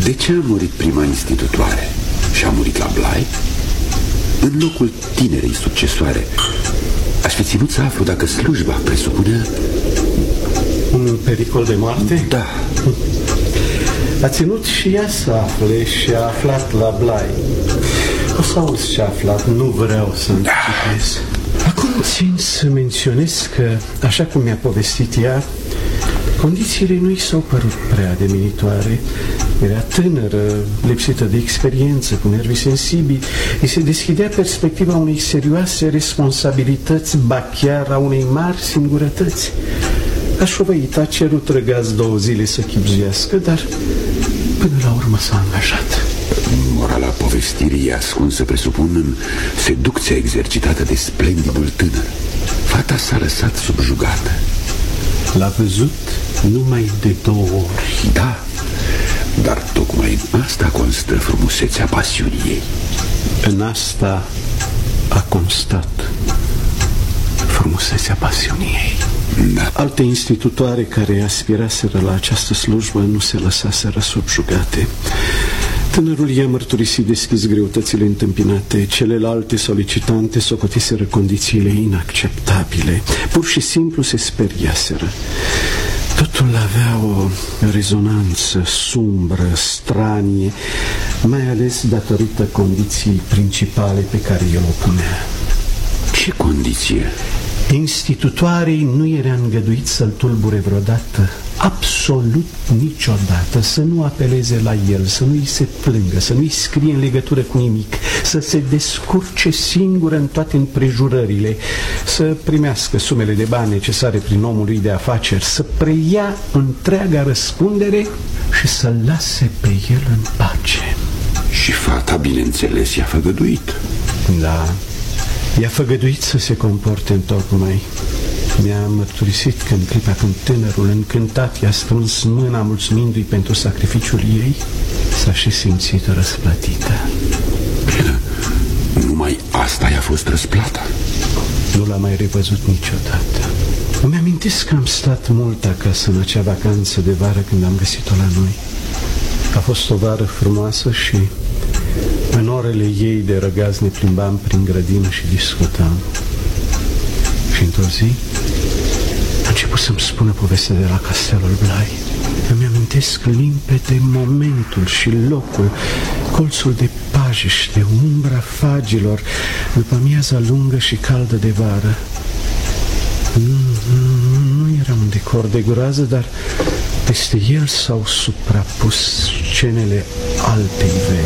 De ce a murit prima institutoare și a murit la Blai? În locul tinerei succesoare, aș fi ținut să aflu dacă slujba presupunea un pericol de moarte? Da. A ținut și ea să afle și a aflat la Blai. O să auzi ce a aflat, nu vreau să anticipez. Acum țin să menționez că, așa cum mi-a povestit ea, condițiile nu i s-au părut prea ademinitoare. Era tânără, lipsită de experiență, cu nervii sensibili. Îi se deschidea perspectiva unei serioase responsabilități, ba chiar a unei mari singurătăți. A șovăit, a cerut răgaz 2 zile să chibzuiască, dar până la urmă s-a angajat. Morala povestirii e ascunsă, presupun, în seducția exercitată de splendidul tânăr. Fata s-a lăsat subjugată. L-a văzut numai de 2 ori. Da, dar tocmai în asta constă frumusețea pasiunii ei. În asta a constat frumusețea pasiunii ei. Da. Alte institutoare care aspiraseră la această slujbă nu se lăsaseră subjugate. Tânărul i-a mărturisit deschis greutățile întâmpinate. Celelalte solicitante socotiseră condițiile inacceptabile. Pur și simplu se speriaseră. Totul avea o rezonanță sumbră, stranie, mai ales datorită condiției principale pe care el o punea. Ce condiție? Institutoarei nu era îngăduit să-l tulbure vreodată, absolut niciodată, să nu apeleze la el, să nu-i se plângă, să nu-i scrie în legătură cu nimic, să se descurce singură în toate împrejurările, să primească sumele de bani necesare prin omul lui de afaceri, să preia întreaga răspundere și să-l lase pe el în pace. Și fata, bineînțeles, i-a făgăduit. Da, i-a făgăduit să se comporte întocmai. Mi-a mărturisit că în clipa când tânărul încântat i-a strâns mâna mulțumindu-i pentru sacrificiul ei, s-a și simțit răsplătită. Numai asta i-a fost răsplata? Nu l-a mai revăzut niciodată. Îmi amintesc că am stat mult acasă în acea vacanță de vară când am găsit-o la noi. A fost o vară frumoasă și în orele ei de răgaz ne plimbam prin grădină și discutam. Și într-o zi a început să-mi spună povestea de la castelul Blai. Îmi amintesc limpede momentul și locul, colțul de pajiște, umbra fagilor, după amiaza lungă și caldă de vară. Nu era un decor de groază, dar peste el s-au suprapus scenele altei